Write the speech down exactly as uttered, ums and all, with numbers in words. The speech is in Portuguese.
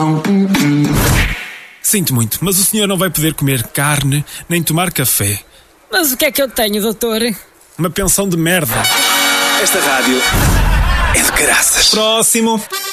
Sinto muito, mas o senhor não vai poder comer carne nem tomar café. Mas o que é que eu tenho, doutor? Uma pensão de merda. Esta rádio é de caraças. Próximo.